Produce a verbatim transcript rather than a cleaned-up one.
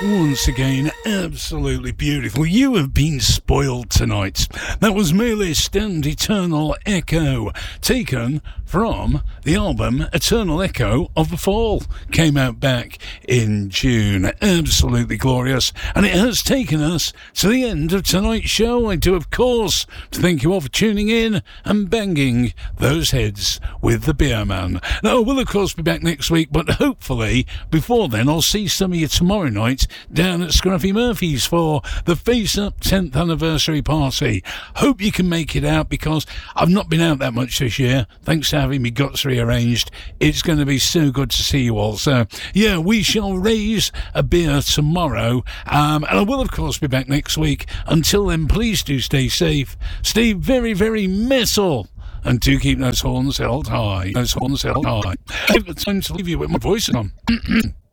Once again, absolutely beautiful. You have been spoiled tonight. That was Mylist and Eternal Echo, taken from the album Eternal Echo of the Fall. Came out back in June. Absolutely glorious. And it has taken us to the end of tonight's show. I do, of course, to thank you all for tuning in and banging those heads with the Beer Man. Now, we'll, of course, be back next week, but hopefully, before then, I'll see some of you tomorrow night down at Scruffy Murphy's for the Face Up tenth anniversary party. Hope you can make it out, because I've not been out that much this year, thanks to having me guts rearranged. It's going to be so good to see you all. So, yeah, we shall raise a beer tomorrow, um, and I will, of course, be back next week. Until then, please do stay safe, stay very, very metal, and do keep those horns held high. Those horns held high. I've got time to leave you with my voice on.